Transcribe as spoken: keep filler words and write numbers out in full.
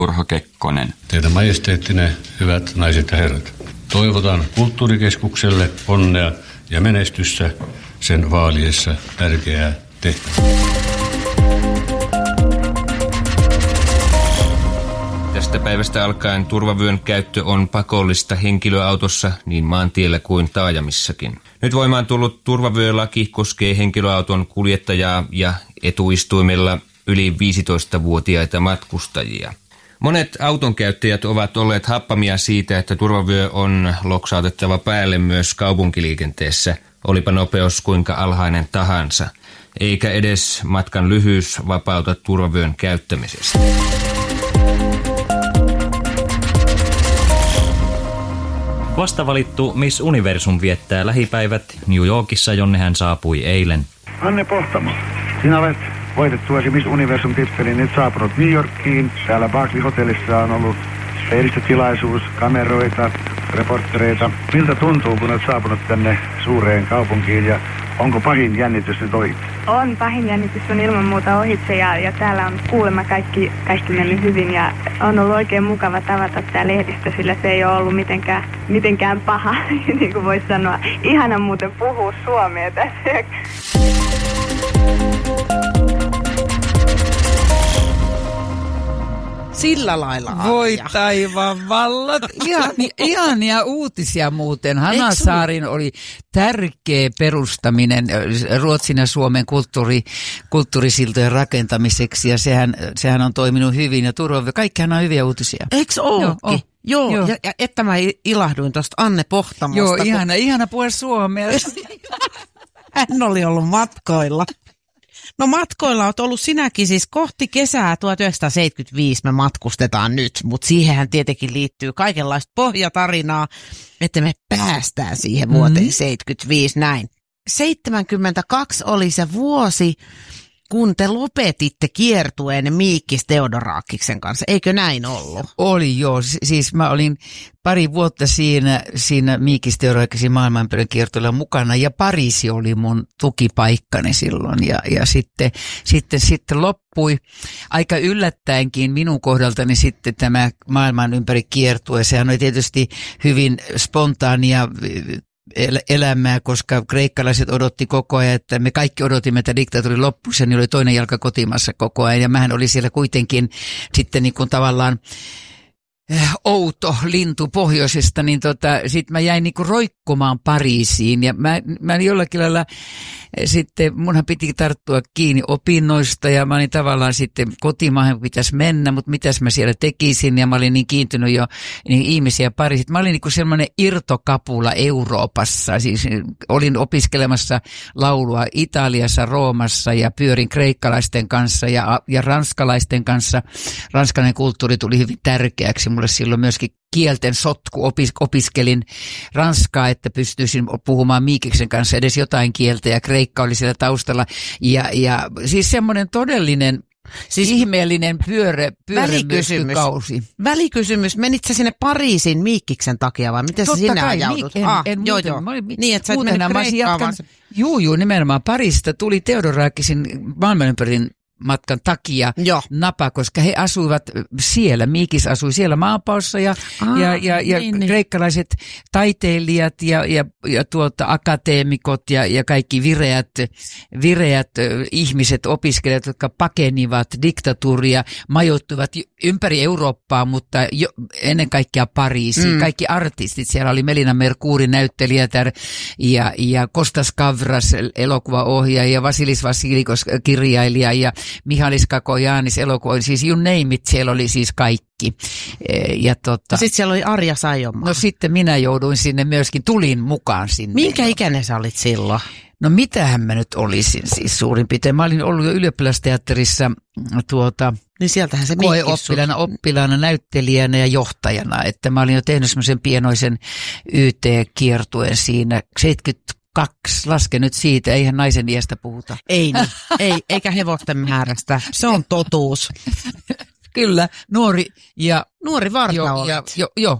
Urho Kekkonen. Teidän majesteettinen, hyvät naiset ja herrat. Toivotan Kulttuurikeskukselle onnea ja menestystä sen vaaliessa tärkeää tehtävää. Tästä päivästä alkaen turvavyön käyttö on pakollista henkilöautossa niin maantiellä kuin taajamissakin. Nyt voimaan tullut turvavyölaki koskee henkilöauton kuljettajaa ja etuistuimella yli viisitoistavuotiaita matkustajia. Monet autonkäyttäjät ovat olleet happamia siitä, että turvavyö on loksautettava päälle myös kaupunkiliikenteessä, olipa nopeus kuinka alhainen tahansa, eikä edes matkan lyhyys vapauta turvavyön käyttämisestä. Vastavalittu Miss Universum viettää lähipäivät New Yorkissa, jonne hän saapui eilen. Anne Pohtamo, sinä olet voitettuasi Miss Universum-tittelin nyt saapunut New Yorkiin. Täällä Barclay Hotellissa on ollut lehdistötilaisuus, kameroita, reporttereita. Miltä tuntuu, kun olet saapunut tänne suureen kaupunkiin ja onko pahin jännitys nyt ohi? On, pahin jännitys on ilman muuta ohitse ja, ja täällä on kuulemma kaikki, kaikki mennyt hyvin ja on ollut oikein mukava tavata tämä lehdistö, sillä se ei ole ollut mitenkään, mitenkään paha, niin kuin voisi sanoa. Ihana muuten puhua suomea tässä. Sillä lailla, Arja. Voi taivaan vallat. Ihania, ihania uutisia muuten. Hanasaarin oli tärkeä perustaminen Ruotsin ja Suomen kulttuuri, kulttuurisiltojen rakentamiseksi ja sehän, sehän on toiminut hyvin ja turva. Kaikkihan on hyviä uutisia. Eikö ookin? Joo, oh. Joo, Joo. Ja, ja että mä ilahduin tuosta Anne Pohtamosta. Joo, kun... ihana, ihana puhua suomea. Hän oli ollut matkoilla. No matkoilla olet ollut sinäkin siis kohti kesää tuhatyhdeksänsataaseitsemänkymmentäviisi me matkustetaan nyt, mutta siihenhän tietenkin liittyy kaikenlaista pohjatarinaa, että me päästään siihen vuoteen mm-hmm. seitsemänkymmentäviisi näin. seitsemänkymmentäkaksi oli se vuosi, kun te lopetitte kiertueen Miikkis Theodorakiksen kanssa. Eikö näin ollut? Oli joo. Siis mä olin pari vuotta siinä, siinä Miikkis Theodorakiksen maailmanperinnön kiertueella mukana ja Pariisi oli mun tukipaikkani silloin. Ja, ja sitten, sitten, sitten loppui aika yllättäenkin minun kohdaltani sitten tämä maailman ympäri kiertue. Sehän oli tietysti hyvin spontaania elämää, koska kreikkalaiset odotti koko ajan, että me kaikki odotimme, että diktatuuri loppuisi, niin oli toinen jalka kotimassa koko ajan. Ja mähän oli siellä kuitenkin sitten niin kuin tavallaan outo lintu pohjoisesta, niin tota, sitten mä jäin niinku roikkumaan Pariisiin ja mä, mä jollakin lailla sitten, munhan piti tarttua kiinni opinnoista ja mä olin tavallaan sitten kotimaahan pitäisi mennä, mutta mitäs mä siellä tekisin ja mä olin niin kiintynyt jo niin ihmisiä Pariisiin. Mä olin niinku sellainen irtokapula Euroopassa, siis olin opiskelemassa laulua Italiassa, Roomassa ja pyörin kreikkalaisten kanssa ja, ja ranskalaisten kanssa. Ranskalainen kulttuuri tuli hyvin tärkeäksi mulle silloin myöskin kielten sotku, opis, opiskelin ranskaa, että pystyisin puhumaan Miikiksen kanssa edes jotain kieltä ja kreikka oli siellä taustalla ja, ja siis semmoinen todellinen siis ihmeellinen pyörä, pyörämyrskykausi. Välikysymys, menit sä sinne Pariisin Miikkiksen takia vai miten sä sinne ajaudut? En, ah, en joo, muuten, joo. Mä olin, niin, että sä et mennyt Kreikkaan vaan... Juu, juu, nimenomaan Pariisista tuli Theodorakisin maailmanympärin matkan takia Joo. napa, koska he asuivat siellä, Miikis asui siellä maanpaossa ja, Aa, ja, ja, ja niin, kreikkalaiset taiteilijat ja, ja, ja tuota, akateemikot ja, ja kaikki vireät, vireät ihmiset, opiskelijat, jotka pakenivat diktatuuria, majoittuivat ympäri Eurooppaa, mutta jo, ennen kaikkea Pariisiin. Mm. Kaikki artistit, siellä oli Melina Mercouri näyttelijätär ja, ja Kostas Kavras elokuvaohjaaja ja Vasilis Vasilikos kirjailija ja Mihalis Kakojanis elokuva, siis you name it, siellä oli siis kaikki. Ja tota, sitten siellä oli Arja Saijonmaa. No sitten minä jouduin sinne myöskin, tulin mukaan sinne. Minkä ikäinen sä olit silloin? No mitähän mä nyt olisin siis suurin piirtein. Mä olin ollut jo ylioppilasteatterissa tuota, niin sieltähän se oppilaana, oppilaana, näyttelijänä ja johtajana. Että mä olin jo tehnyt semmoisen pienoisen Y T-kiertueen siinä seitsemänkymmentäkaksi, laske nyt siitä, eihän naisen iästä puhuta. Ei, niin. ei eikä hevosten määrästä, se on totuus. Kyllä, nuori ja... Nuori varta jo, olet. Ja, jo, jo,